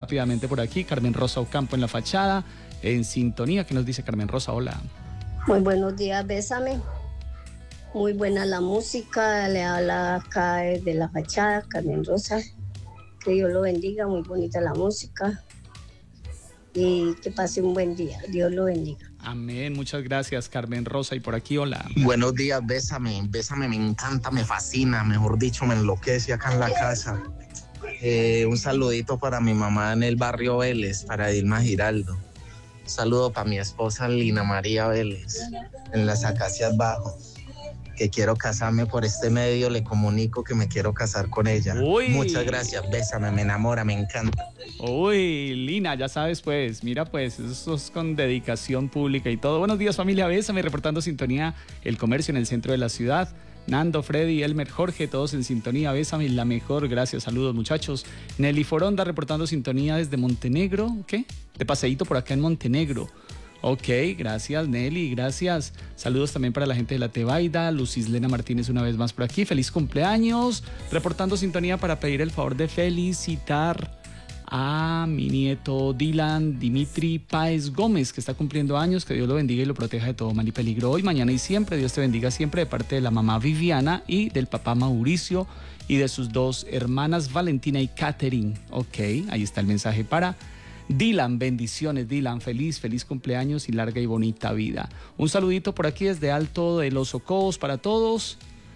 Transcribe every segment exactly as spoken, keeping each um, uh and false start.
rápidamente por aquí. Carmen Rosa Ocampo en la fachada, en sintonía. ¿Qué nos dice Carmen Rosa? Hola. Muy buenos días, Bésame. Muy buena la música, le habla acá de la fachada, Carmen Rosa. Que Dios lo bendiga, muy bonita la música. Y que pase un buen día, Dios lo bendiga. Amén, muchas gracias, Carmen Rosa. Y por aquí, hola. Buenos días, Bésame, Bésame, me encanta, me fascina, mejor dicho, me enloquece acá en la casa. Eh, un saludito para mi mamá en el barrio Vélez, para Dilma Giraldo. Un saludo para mi esposa Lina María Vélez, en las Acacias Bajo. Que quiero casarme por este medio, le comunico que me quiero casar con ella. Uy. Muchas gracias, Bésame, me enamora, me encanta. Uy, Lina, ya sabes pues, mira pues, eso es con dedicación pública y todo. Buenos días, familia Bésame, reportando sintonía, el comercio en el centro de la ciudad. Nando, Freddy, Elmer, Jorge, todos en sintonía, Bésame, la mejor, gracias, saludos muchachos. Nelly Foronda reportando sintonía desde Montenegro, ¿qué? De paseíto por acá en Montenegro. Ok, gracias Nelly, gracias. Saludos también para la gente de la Tebaida. Lucislena Martínez una vez más por aquí. Feliz cumpleaños. Reportando sintonía para pedir el favor de felicitar a mi nieto Dylan Dimitri Páez Gómez, que está cumpliendo años. Que Dios lo bendiga y lo proteja de todo mal y peligro hoy, mañana y siempre. Dios te bendiga siempre, de parte de la mamá Viviana y del papá Mauricio y de sus dos hermanas Valentina y Catherine. Ok, ahí está el mensaje para Dylan. Bendiciones, Dylan, feliz, feliz cumpleaños y larga y bonita vida. Un saludito por aquí desde Alto de los Ocos para todos.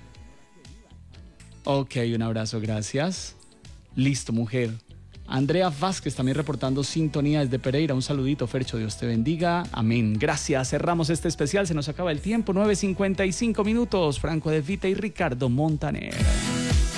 Ok, un abrazo, gracias. Listo, mujer. Andrea Vázquez también reportando sintonía desde Pereira. Un saludito, Fercho, Dios te bendiga. Amén. Gracias, cerramos este especial, se nos acaba el tiempo. nueve cincuenta y cinco minutos. Franco De Vita y Ricardo Montaner.